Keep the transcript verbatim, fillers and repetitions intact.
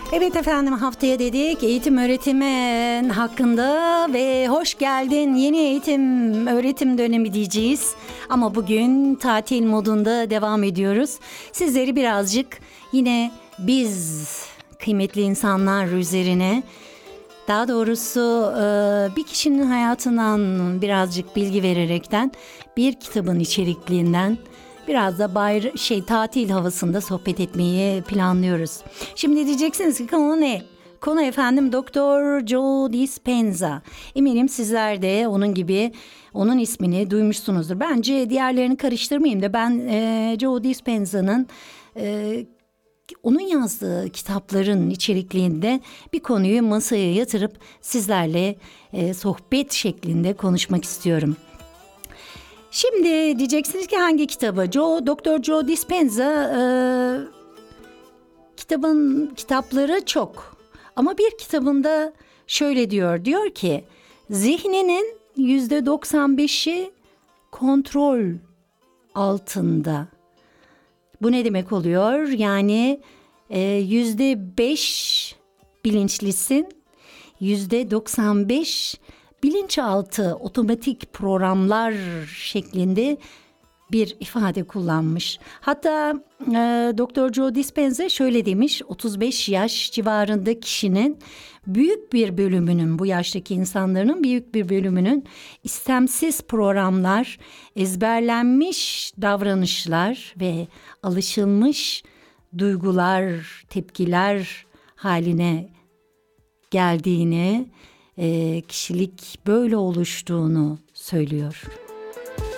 Evet efendim, haftaya dedik eğitim öğretim hakkında ve hoş geldin yeni eğitim öğretim dönemi diyeceğiz. Ama bugün tatil modunda devam ediyoruz. Sizleri birazcık yine biz kıymetli insanlar üzerine, daha doğrusu bir kişinin hayatından birazcık bilgi vererekten bir kitabın içerikliğinden biraz da bayr şey tatil havasında sohbet etmeyi planlıyoruz. Şimdi diyeceksiniz ki konu ne? Konu efendim Doktor Joe Dispenza. Eminim sizler de onun gibi onun ismini duymuşsunuzdur. Bence diğerlerini karıştırmayayım da ben e, Joe Dispenza'nın e, onun yazdığı kitapların içerikliğinde bir konuyu masaya yatırıp sizlerle e, sohbet şeklinde konuşmak istiyorum. Şimdi diyeceksiniz ki hangi kitabı? Joe, Doktor Joe Dispenza e, kitabın kitapları çok. Ama bir kitabında şöyle diyor. Diyor ki zihninin yüzde doksan beşi kontrol altında. Bu ne demek oluyor? Yani e, yüzde beş bilinçlisin, yüzde doksan beş bilinçaltı otomatik programlar şeklinde bir ifade kullanmış. Hatta e, Doktor Joe Dispenza şöyle demiş: otuz beş yaş civarında kişinin büyük bir bölümünün, bu yaştaki insanların büyük bir bölümünün istemsiz programlar, ezberlenmiş davranışlar ve alışılmış duygular, tepkiler haline geldiğini, e, kişilik böyle oluştuğunu söylüyor.